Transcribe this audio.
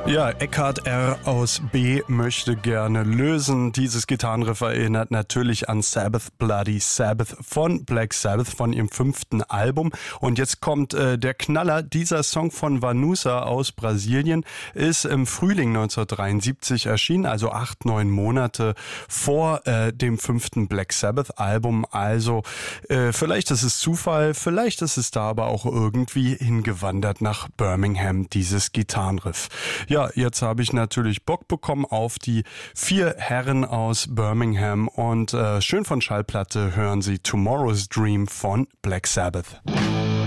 Ja, Eckhard R. aus B. möchte gerne lösen. Dieses Gitarrenriff erinnert natürlich an Sabbath Bloody Sabbath von Black Sabbath, von ihrem 5. Album. Und jetzt kommt der Knaller. Dieser Song von Vanusa aus Brasilien ist im Frühling 1973 erschienen, also 8-9 Monate vor dem 5. Black Sabbath Album. Also vielleicht ist es Zufall, vielleicht ist es da aber auch irgendwie hingewandert nach Birmingham, dieses Gitarrenriff. Ja, jetzt habe ich natürlich Bock bekommen auf die 4 Herren aus Birmingham und schön von Schallplatte hören Sie Tomorrow's Dream von Black Sabbath.